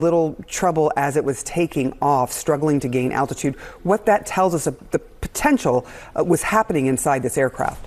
little trouble as it was taking off, struggling to gain altitude. What that tells us of the potential was happening inside this aircraft.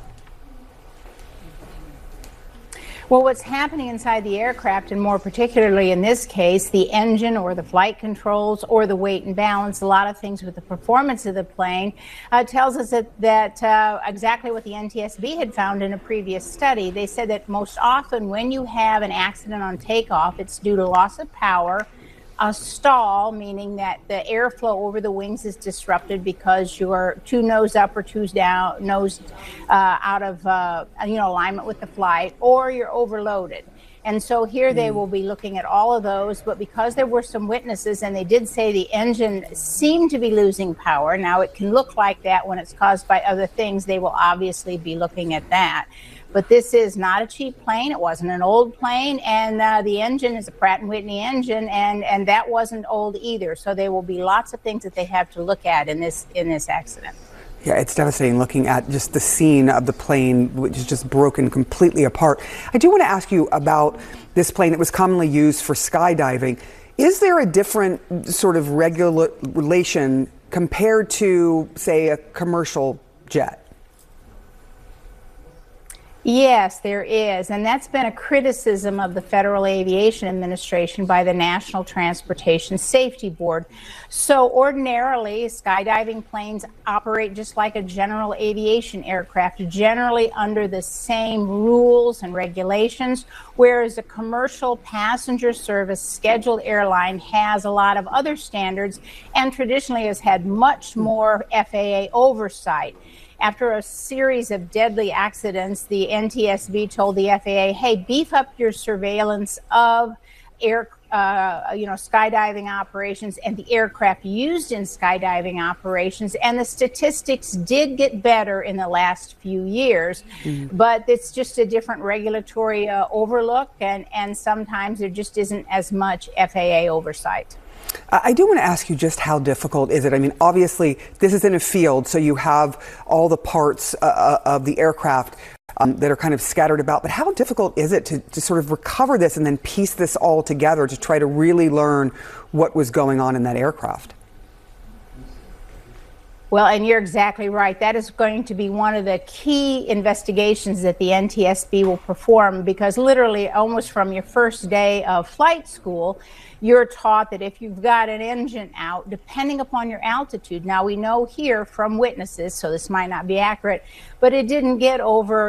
Well, what's happening inside the aircraft, and more particularly in this case, the engine or the flight controls or the weight and balance, a lot of things with the performance of the plane, tells us that exactly what the NTSB had found in a previous study. They said that most often when you have an accident on takeoff, it's due to loss of power, a stall, meaning that the airflow over the wings is disrupted because you're too nose up or too down, nose out of alignment with the flight, or you're overloaded. And so here they will be looking at all of those, but because there were some witnesses and they did say the engine seemed to be losing power, now it can look like that when it's caused by other things, they will obviously be looking at that. But this is not a cheap plane. It wasn't an old plane, and the engine is a Pratt & Whitney engine, and that wasn't old either. So there will be lots of things that they have to look at in this accident. Yeah, it's devastating looking at just the scene of the plane, which is just broken completely apart. I do want to ask you about this plane that was commonly used for skydiving. Is there a different sort of regulation compared to, say, a commercial jet? Yes, there is, and that's been a criticism of the Federal Aviation Administration by the National Transportation Safety Board. So ordinarily, skydiving planes operate just like a general aviation aircraft, generally under the same rules and regulations, whereas a commercial passenger service scheduled airline has a lot of other standards and traditionally has had much more FAA oversight. After a series of deadly accidents, the NTSB told the FAA, hey, beef up your surveillance of skydiving operations and the aircraft used in skydiving operations. And the statistics did get better in the last few years, but it's just a different regulatory overlook, and sometimes there just isn't as much FAA oversight. I do want to ask you, just how difficult is it? I mean, obviously, this is in a field, so you have all the parts of the aircraft that are kind of scattered about. But how difficult is it to sort of recover this and then piece this all together to try to really learn what was going on in that aircraft? Well, and you're exactly right. That is going to be one of the key investigations that the NTSB will perform, because literally almost from your first day of flight school, you're taught that if you've got an engine out, depending upon your altitude, now we know here from witnesses, so this might not be accurate, but it didn't get over,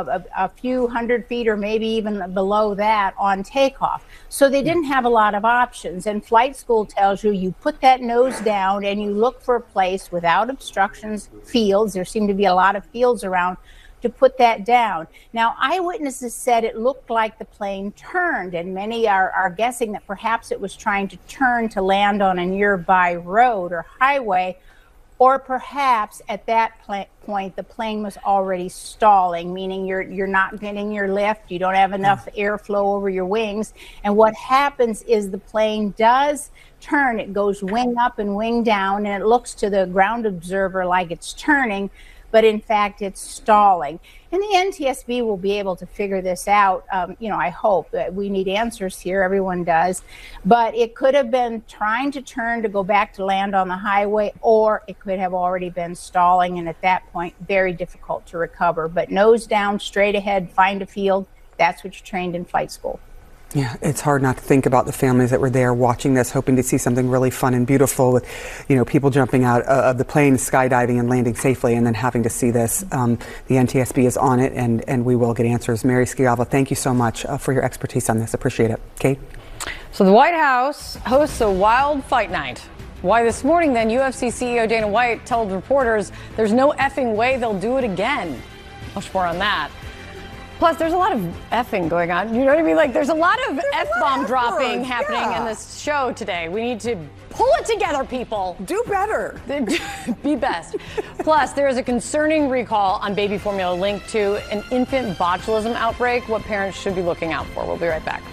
a few hundred feet or maybe even below that on takeoff. So they didn't have a lot of options. And flight school tells you, you put that nose down and you look for a place without obstructions, fields. There seem to be a lot of fields around, to put that down. Now, eyewitnesses said it looked like the plane turned, and many are guessing that perhaps it was trying to turn to land on a nearby road or highway, or perhaps at that point the plane was already stalling, meaning you're not getting your lift, you don't have enough airflow over your wings, and what happens is the plane does turn. It goes wing up and wing down, and it looks to the ground observer like it's turning, but in fact it's stalling. And the NTSB will be able to figure this out. I hope that we need answers here. Everyone does. But it could have been trying to turn to go back to land on the highway, or it could have already been stalling. And at that point, very difficult to recover. But nose down, straight ahead, find a field. That's what you're trained in flight school. Yeah, it's hard not to think about the families that were there watching this, hoping to see something really fun and beautiful with, people jumping out of the plane, skydiving and landing safely, and then having to see this. The NTSB is on it, and we will get answers. Mary Schiavo, thank you so much for your expertise on this. Appreciate it. Kate? So the White House hosts a wild fight night. Why this morning, then, UFC CEO Dana White told reporters there's no effing way they'll do it again. Much more on that. Plus, there's a lot of effing going on. You know what I mean? Like, there's a lot of F-bomb dropping happening in this show today. We need to pull it together, people. Do better. Be best. Plus, there is a concerning recall on baby formula linked to an infant botulism outbreak. What parents should be looking out for. We'll be right back.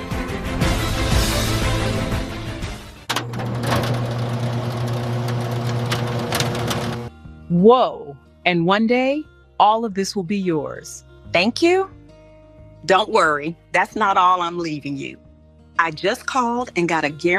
Whoa. And one day, all of this will be yours. Thank you. Don't worry, that's not all I'm leaving you. I just called and got a guarantee